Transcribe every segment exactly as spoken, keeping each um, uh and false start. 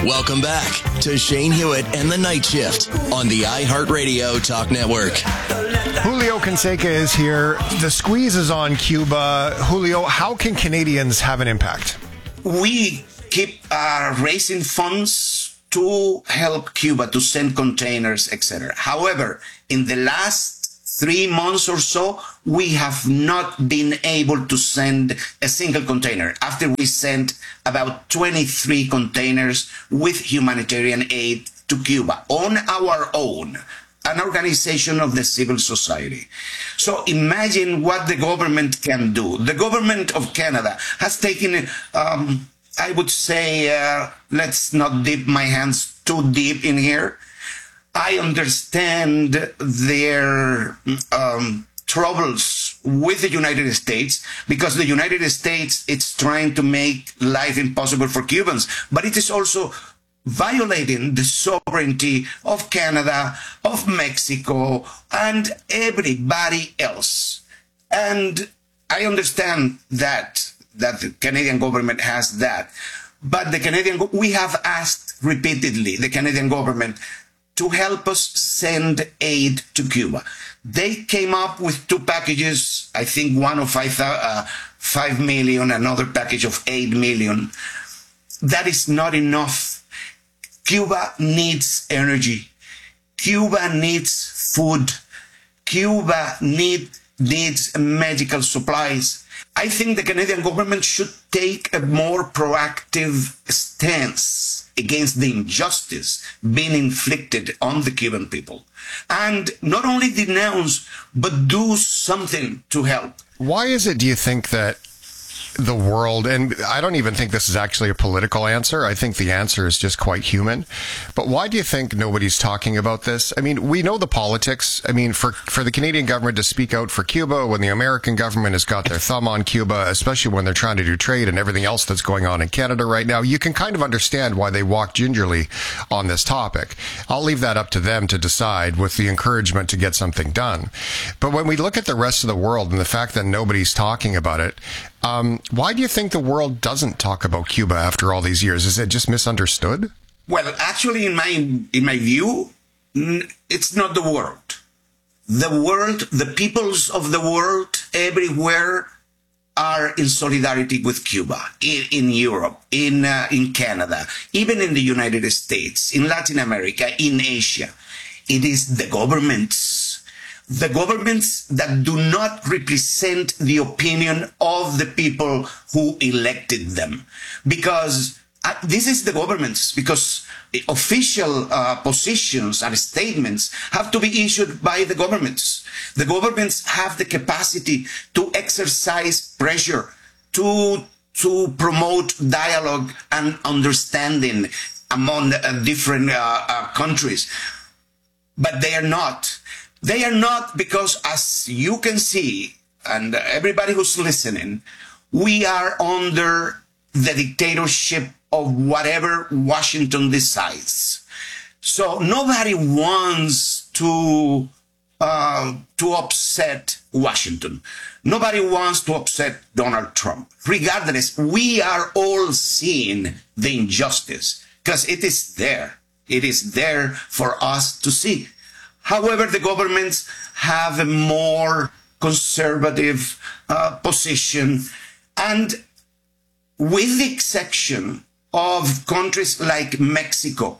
Welcome back to Shane Hewitt and the Night Shift on the iHeartRadio Talk Network. Julio Fonseca is here. The squeeze is on Cuba. Julio, how can Canadians have an impact? We keep uh, raising funds to help Cuba, to send containers, et cetera. However, in the last three months or so, we have not been able to send a single container after we sent about twenty-three containers with humanitarian aid to Cuba on our own, an organization of the civil society. So imagine what the government can do. The government of Canada has taken, um, I would say, uh, let's not dip my hands too deep in here. I understand their um, troubles with the United States, because the United States is trying to make life impossible for Cubans, but it is also violating the sovereignty of Canada, of Mexico, and everybody else. And I understand that, that the Canadian government has that, but the Canadian, we have asked repeatedly the Canadian government to help us send aid to Cuba. They came up with two packages, I think one of five, uh, five million, another package of eight million. That is not enough. Cuba needs energy. Cuba needs food. Cuba need, needs medical supplies. I think the Canadian government should take a more proactive stance against the injustice being inflicted on the Cuban people. And not only denounce, but do something to help. Why is it, do you think, that the world, and I don't even think this is actually a political answer, I think the answer is just quite human, but why do you think nobody's talking about this? I mean, we know the politics. I mean, for for the Canadian government to speak out for Cuba when the American government has got their thumb on Cuba, especially when they're trying to do trade and everything else that's going on in Canada right now, you can kind of understand why they walk gingerly on this topic. I'll leave that up to them to decide, with the encouragement to get something done. But when we look at the rest of the world and the fact that nobody's talking about it, Um, why do you think the world doesn't talk about Cuba after all these years? Is it just misunderstood? Well, actually, in my in my view, it's not the world. The world, the peoples of the world everywhere are in solidarity with Cuba, in, in Europe, in uh, in Canada, even in the United States, in Latin America, in Asia. It is the governments. The governments that do not represent the opinion of the people who elected them. Because uh, this is the governments, because official uh, positions and statements have to be issued by the governments. The governments have the capacity to exercise pressure, to, to promote dialogue and understanding among uh, different uh, uh, countries. But they are not. They are not, because, as you can see, and everybody who's listening, we are under the dictatorship of whatever Washington decides. So nobody wants to uh, to upset Washington. Nobody wants to upset Donald Trump. Regardless, we are all seeing the injustice, because it is there. It is there for us to see. However, the governments have a more conservative uh, position, and with the exception of countries like Mexico,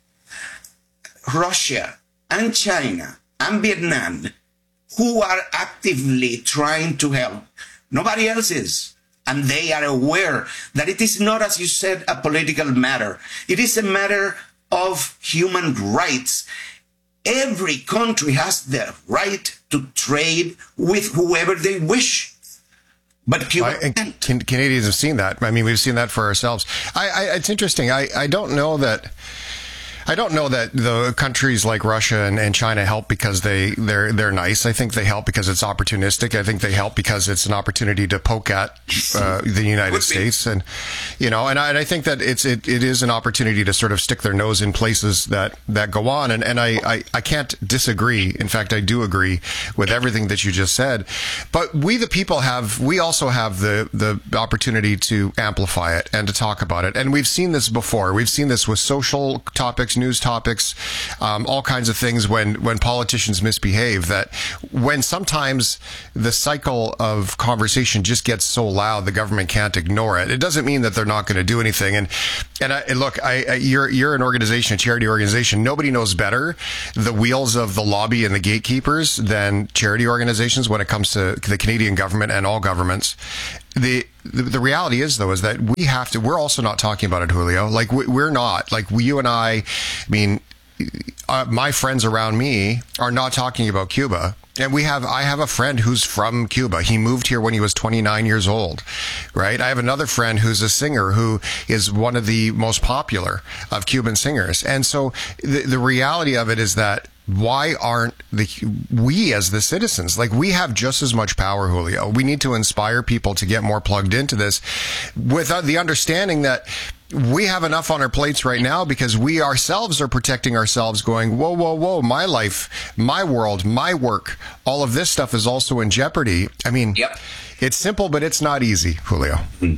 Russia, and China, and Vietnam, who are actively trying to help, nobody else is. And they are aware that it is not, as you said, a political matter. It is a matter of human rights. Every country has the right to trade with whoever they wish. But Cuba I, can, Canadians have seen that. I mean, we've seen that for ourselves. I, I, it's interesting. I, I don't know that I don't know that the countries like Russia and, and China help because they, they're they're nice. I think they help because it's opportunistic. I think they help because it's an opportunity to poke at uh, the United States. And, you know, and I, and I think that it's it, it is an opportunity to sort of stick their nose in places that, that go on. And, and I, I, I can't disagree. In fact, I do agree with everything that you just said. But we, the people, have we also have the, the opportunity to amplify it and to talk about it. And we've seen this before. We've seen this with social topics, news topics, um, all kinds of things when, when politicians misbehave, that when sometimes the cycle of conversation just gets so loud, the government can't ignore it. It doesn't mean that they're not going to do anything. And, and, I, and look, I, I, you're, you're an organization, a charity organization. Nobody knows better the wheels of the lobby and the gatekeepers than charity organizations when it comes to the Canadian government and all governments. The, the the reality is, though, is that we have to, we're also not talking about it, Julio. Like, we, we're not. Like, we, you and I, I mean, uh, my friends around me are not talking about Cuba. And we have, I have a friend who's from Cuba. He moved here when he was twenty-nine years old, right? I have another friend who's a singer who is one of the most popular of Cuban singers. And so the, the reality of it is that why aren't the we as the citizens, like, we have just as much power, Julio. We need to inspire people to get more plugged into this with the understanding that we have enough on our plates right now because we ourselves are protecting ourselves, going, whoa, whoa, whoa, my life, my world, my work, all of this stuff is also in jeopardy. I mean, yep. It's simple, but it's not easy, Julio. Mm.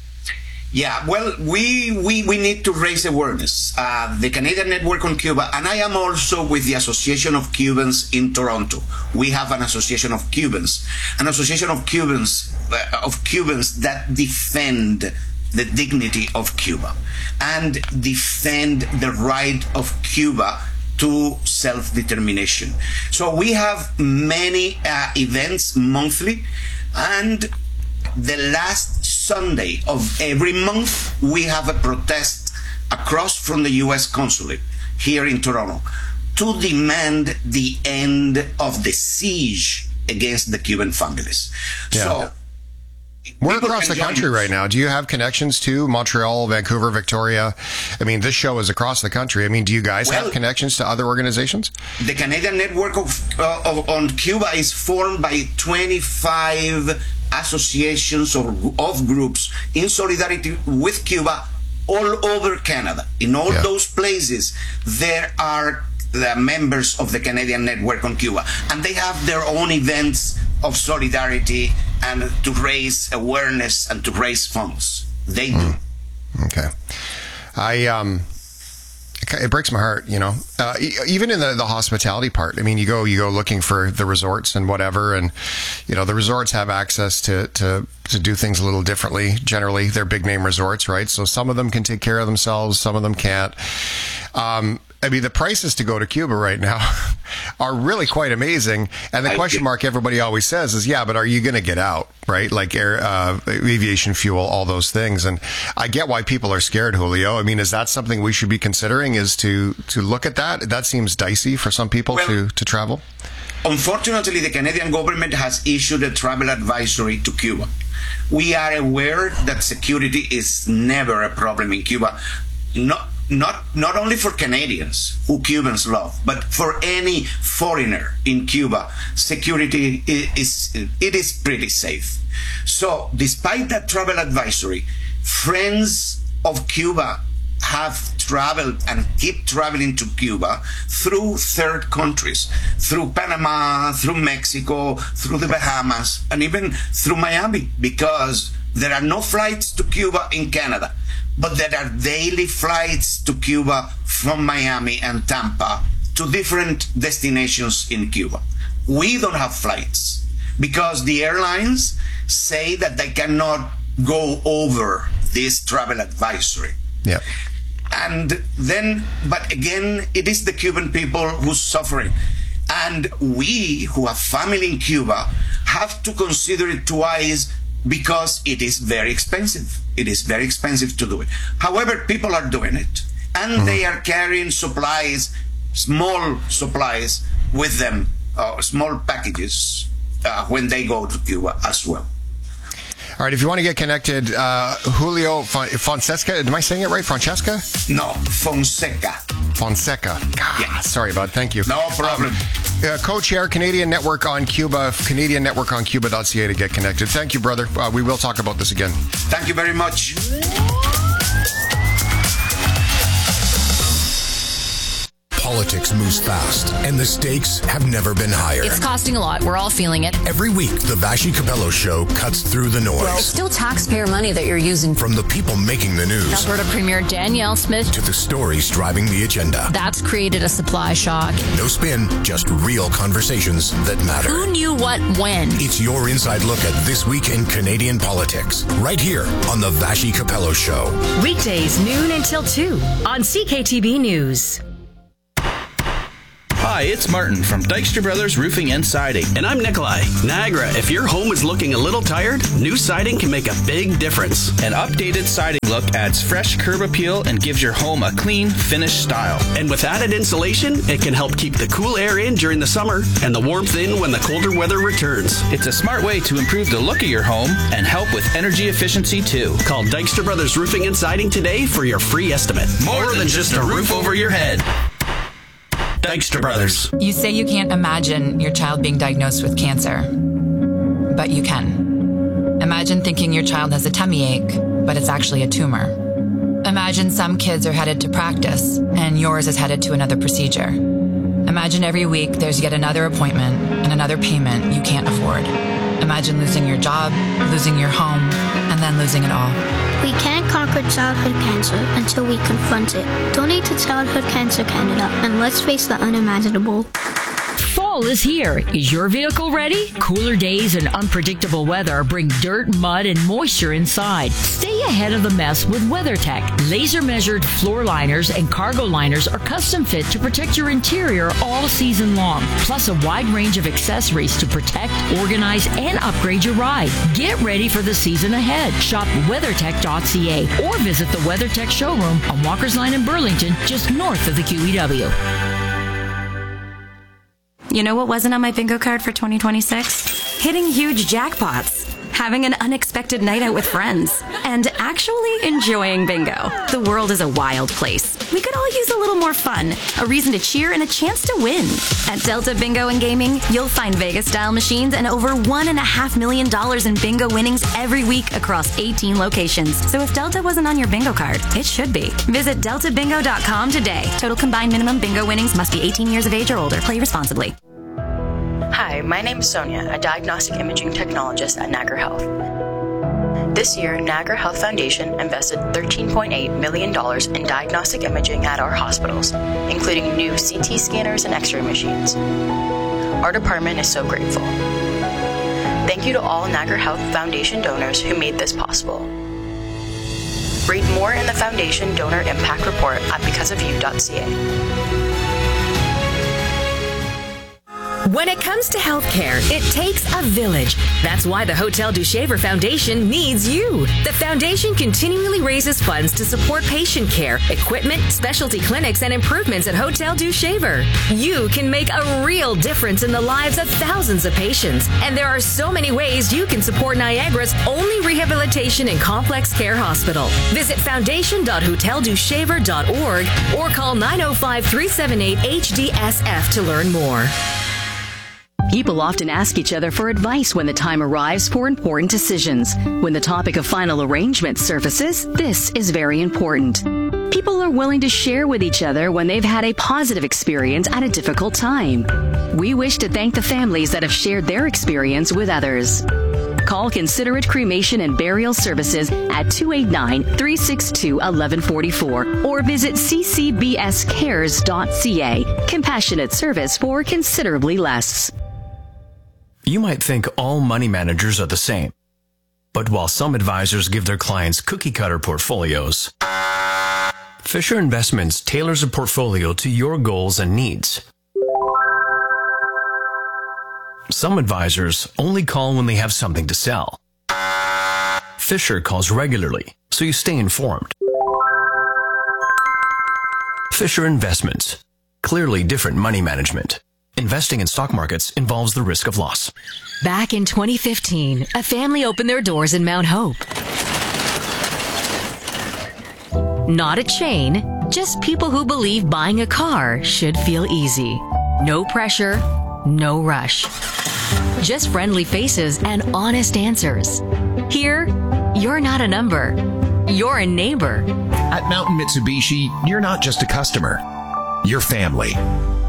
Yeah, well, we, we, we need to raise awareness. Uh, the Canadian Network on Cuba, and I am also with the Association of Cubans in Toronto. We have an Association of Cubans, an Association of Cubans, uh, of Cubans that defend the dignity of Cuba and defend the right of Cuba to self-determination. So we have many uh, events monthly, and the last Sunday of every month, we have a protest across from the U S consulate here in Toronto to demand the end of the siege against the Cuban families. Yeah. So we're across the country right now. Do you have connections to Montreal, Vancouver, Victoria? I mean, this show is across the country. I mean, do you guys well, have connections to other organizations? The Canadian Network of, uh, of, on Cuba is formed by twenty-five associations or of groups in solidarity with Cuba all over Canada. In all yeah. those places, there are the members of the Canadian Network on Cuba, and they have their own events of solidarity and to raise awareness and to raise funds. They do. Mm. Okay. I, um, it breaks my heart, you know, uh, even in the, the hospitality part. I mean, you go, you go looking for the resorts and whatever, and, you know, the resorts have access to, to, to do things a little differently. Generally, they're big name resorts, right? So some of them can take care of themselves, some of them can't. Um, I mean, the prices to go to Cuba right now are really quite amazing. And the question mark everybody always says is, yeah, but are you going to get out, right? Like air, uh, aviation fuel, all those things. And I get why people are scared, Julio. I mean, is that something we should be considering, is to, to look at that? That seems dicey for some people well, to, to travel. Unfortunately, the Canadian government has issued a travel advisory to Cuba. We are aware that security is never a problem in Cuba. Not Not not only for Canadians, who Cubans love, but for any foreigner in Cuba, security is, it is pretty safe. So despite that travel advisory, friends of Cuba have traveled and keep traveling to Cuba through third countries, through Panama, through Mexico, through the Bahamas, and even through Miami, because there are no flights to Cuba in Canada. But there are daily flights to Cuba from Miami and Tampa to different destinations in Cuba. We don't have flights because the airlines say that they cannot go over this travel advisory. Yeah. And then, but again, it is the Cuban people who's suffering. And we, who have family in Cuba, have to consider it twice, because it is very expensive. It is very expensive to do it. However, people are doing it, and mm-hmm. they are carrying supplies, small supplies with them, uh, small packages, uh, when they go to Cuba as well. All right, if you want to get connected, uh, Julio Fonseca, am I saying it right? Francesca? No, Fonseca. Fonseca. God, Yeah. Sorry about it. Thank you. No problem. Um, uh, co-chair, Canadian Network on Cuba, Canadian Network on Cuba dot C A to get connected. Thank you, brother. Uh, we will talk about this again. Thank you very much. Politics moves fast, and the stakes have never been higher. It's costing a lot. We're all feeling it. Every week, the Vashi Capello Show cuts through the noise. It's still taxpayer money that you're using. From the people making the news Alberta Premier Danielle Smith to the stories driving the agenda. That's created a supply shock. No spin, just real conversations that matter. Who knew what when? It's your inside look at this week in Canadian politics, right here on the Vashi Capello Show. Weekdays, noon until two on C K T B News. Hi, it's Martin from Dykstra Brothers Roofing and Siding. And I'm Nikolai. Niagara, if your home is looking a little tired, new siding can make a big difference. An updated siding look adds fresh curb appeal and gives your home a clean, finished style. And with added insulation, it can help keep the cool air in during the summer and the warmth in when the colder weather returns. It's a smart way to improve the look of your home and help with energy efficiency too. Call Dykstra Brothers Roofing and Siding today for your free estimate. More than just a roof over your head. Dykstra Brothers. You say you can't imagine your child being diagnosed with cancer, but you can. Imagine thinking your child has a tummy ache, but it's actually a tumor. Imagine some kids are headed to practice and yours is headed to another procedure. Imagine every week there's yet another appointment and another payment you can't afford. Imagine losing your job, losing your home, and then losing it all. We can't conquer childhood cancer until we confront it. Donate to Childhood Cancer Canada and let's face the unimaginable. Fall is here. Is your vehicle ready? Cooler days and unpredictable weather bring dirt, mud, and moisture inside. Stay ahead of the mess with WeatherTech. Laser-measured floor liners and cargo liners are custom fit to protect your interior all season long. Plus a wide range of accessories to protect, organize, and upgrade your ride. Get ready for the season ahead. Shop weathertech dot c a or visit the WeatherTech showroom on Walker's Line in Burlington, just north of the Q E W. You know what wasn't on my bingo card for twenty twenty-six? Hitting huge jackpots, having an unexpected night out with friends, and actually enjoying bingo. The world is a wild place. We could all use a little more fun, a reason to cheer, and a chance to win. At Delta Bingo and Gaming, you'll find Vegas-style machines and over one and a half million dollars in bingo winnings every week across eighteen locations. So if Delta wasn't on your bingo card, it should be. Visit delta bingo dot com today. Total combined minimum bingo winnings must be eighteen years of age or older. Play responsibly. Hi, my name is Sonia, a diagnostic imaging technologist at Niagara Health. This year, Niagara Health Foundation invested thirteen point eight million dollars in diagnostic imaging at our hospitals, including new C T scanners and X-ray machines. Our department is so grateful. Thank you to all Niagara Health Foundation donors who made this possible. Read more in the Foundation Donor Impact Report at because of you dot c a. When it comes to healthcare, it takes a village. That's why the Hotel du Shaver Foundation needs you. The foundation continually raises funds to support patient care, equipment, specialty clinics, and improvements at Hotel du Shaver. You can make a real difference in the lives of thousands of patients. And there are so many ways you can support Niagara's only rehabilitation and complex care hospital. Visit foundation dot hotel du shaver dot org or call nine oh five, three seven eight, H D S F to learn more. People often ask each other for advice when the time arrives for important decisions. When the topic of final arrangement surfaces, this is very important. People are willing to share with each other when they've had a positive experience at a difficult time. We wish to thank the families that have shared their experience with others. Call Considerate Cremation and Burial Services at two eight nine, three six two, one one four four or visit c c b s cares dot c a. Compassionate service for considerably less. You might think all money managers are the same. But while some advisors give their clients cookie-cutter portfolios, Fisher Investments tailors a portfolio to your goals and needs. Some advisors only call when they have something to sell. Fisher calls regularly, so you stay informed. Fisher Investments. Clearly different money management. Investing in stock markets involves the risk of loss. Back in twenty fifteen, a family opened their doors in Mount Hope. Not a chain, Just people who believe buying a car should feel easy. No pressure, no rush. Just friendly faces and honest answers. Here, you're not a number. You're a neighbor. At Mountain Mitsubishi, you're not just a customer. You're family.